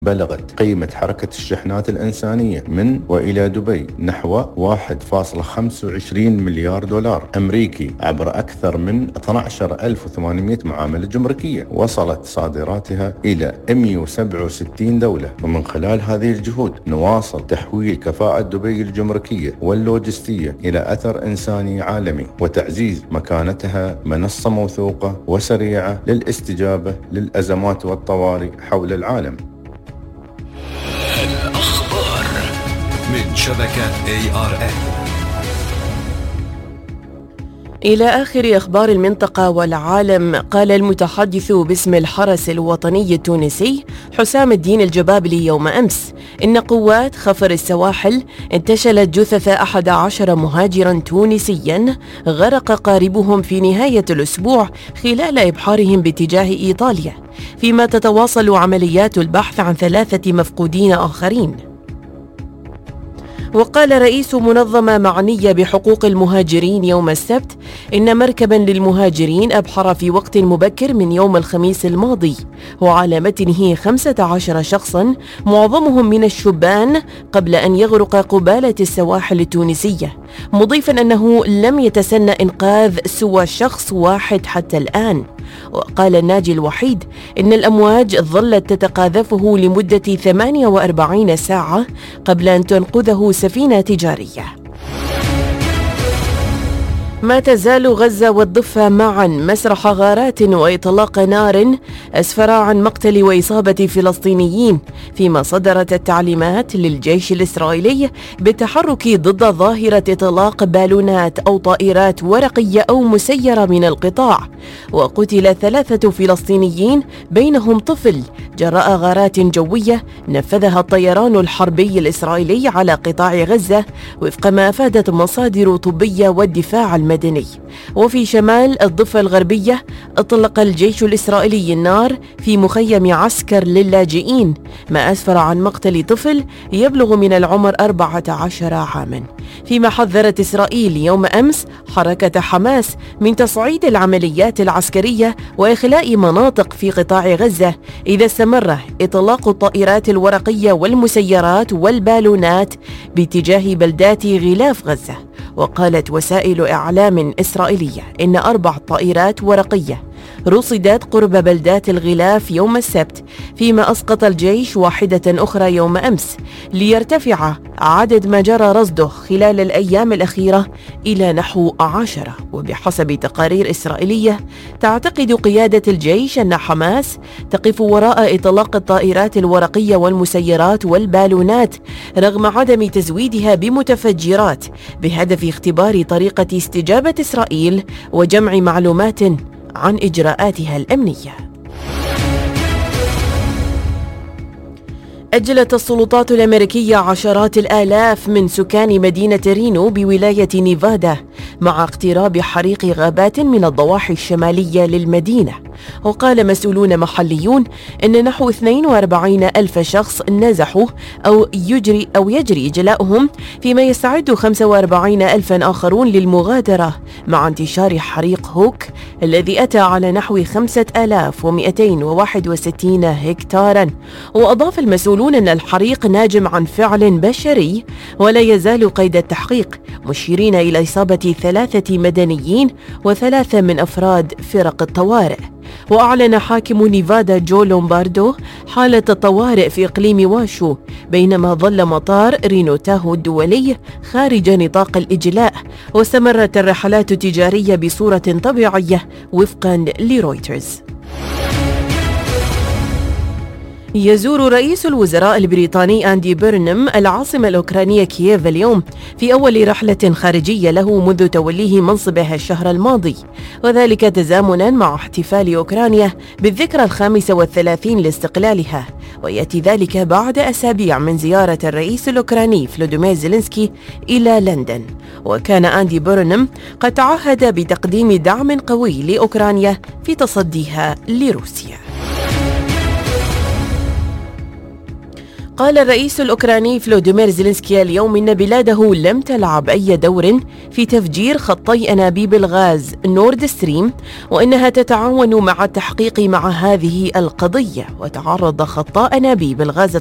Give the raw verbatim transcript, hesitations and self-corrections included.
بلغت قيمة حركة الشحنات الإنسانية من وإلى دبي نحو واحد فاصلة خمسة وعشرين مليار دولار أمريكي عبر أكثر من اثني عشر ألف وثمانمئة معاملة جمركية. وصلت صادراتها إلى مئة وسبعة وستين دولة. ومن خلال هذه الجهود نواصل تحويل كفاءة دبي الجمركية واللوجستية إلى أثر إنساني عالمي، وتعزيز مكانتها منصة موثوقة وسريعة للاستجابة للأزمات والطوارئ حول العالم. الأخبار من شبكة إيه آر إن. إلى آخر أخبار المنطقة والعالم. قال المتحدث باسم الحرس الوطني التونسي حسام الدين الجبابلي يوم أمس إن قوات خفر السواحل انتشلت جثث أحد عشر مهاجرا تونسيا غرق قاربهم في نهاية الأسبوع خلال إبحارهم باتجاه إيطاليا، فيما تتواصل عمليات البحث عن ثلاثة مفقودين آخرين. وقال رئيس منظمة معنية بحقوق المهاجرين يوم السبت إن مركباً للمهاجرين أبحر في وقت مبكر من يوم الخميس الماضي، وعلى متنه خمسة عشر شخصاً معظمهم من الشبان، قبل أن يغرق قبالة السواحل التونسية، مضيفاً أنه لم يتسنى إنقاذ سوى شخص واحد حتى الآن. وقال الناجي الوحيد إن الأمواج ظلت تتقاذفه لمدة ثمانية وأربعين ساعة قبل أن تنقذه سفينة تجارية. ما تزال غزة والضفة معا مسرح غارات وإطلاق نار أسفر عن مقتل وإصابة فلسطينيين، فيما صدرت التعليمات للجيش الإسرائيلي بالتحرك ضد ظاهرة إطلاق بالونات أو طائرات ورقية أو مسيرة من القطاع. وقتل ثلاثة فلسطينيين بينهم طفل جراء غارات جوية نفذها الطيران الحربي الإسرائيلي على قطاع غزة، وفق ما أفادت مصادر طبية والدفاع المدني. وفي شمال الضفة الغربية أطلق الجيش الإسرائيلي النار في مخيم عسكر للاجئين، ما أسفر عن مقتل طفل يبلغ من العمر أربعة عشر عاما. فيما حذرت إسرائيل يوم أمس حركة حماس من تصعيد العمليات العسكرية وإخلاء مناطق في قطاع غزة إذا استمر إطلاق الطائرات الورقية والمسيرات والبالونات باتجاه بلدات غلاف غزة. وقالت وسائل إعلام إسرائيلية إن أربع طائرات ورقية رصدت قرب بلدات الغلاف يوم السبت، فيما أسقط الجيش واحدة أخرى يوم أمس، ليرتفع عدد ما جرى رصده خلال الأيام الأخيرة إلى نحو عشرة. وبحسب تقارير إسرائيلية تعتقد قيادة الجيش أن حماس تقف وراء إطلاق الطائرات الورقية والمسيرات والبالونات رغم عدم تزويدها بمتفجرات، بهدف اختبار طريقة استجابة إسرائيل وجمع معلومات عن إجراءاتها الأمنية. أجلت السلطات الأمريكية عشرات الآلاف من سكان مدينة رينو بولاية نيفادا مع اقتراب حريق غابات من الضواحي الشمالية للمدينة. وقال مسؤولون محليون أن نحو اثنين وأربعين ألف شخص نزحوا أو يجري أو يجري إجلاؤهم، فيما يستعد خمسة وأربعين ألفا آخرون للمغادرة مع انتشار حريق هوك الذي أتى على نحو خمسة آلاف ومئتين وواحد وستين هكتارا. وأضاف المسؤولون أن الحريق ناجم عن فعل بشري ولا يزال قيد التحقيق، مشيرين إلى إصابة ثلاثة مدنيين وثلاثة من أفراد فرق الطوارئ. وأعلن حاكم نيفادا جو لومباردو حالة الطوارئ في إقليم واشو، بينما ظل مطار رينو تاهو الدولي خارج نطاق الإجلاء، واستمرت الرحلات التجارية بصورة طبيعية وفقا لرويترز. يزور رئيس الوزراء البريطاني أندي بيرنم العاصمة الأوكرانية كييف اليوم في أول رحلة خارجية له منذ توليه منصبه الشهر الماضي، وذلك تزامنا مع احتفال أوكرانيا بالذكرى الخامسة والثلاثين لاستقلالها، ويأتي ذلك بعد أسابيع من زيارة الرئيس الأوكراني فلوديمير زيلينسكي إلى لندن. وكان أندي بيرنم قد تعهد بتقديم دعم قوي لأوكرانيا في تصديها لروسيا. قال الرئيس الأوكراني فلوديمير زيلينسكي اليوم إن بلاده لم تلعب أي دور في تفجير خطي أنابيب الغاز نورد ستريم، وإنها تتعاون مع التحقيق مع هذه القضية. وتعرض خطا أنابيب الغاز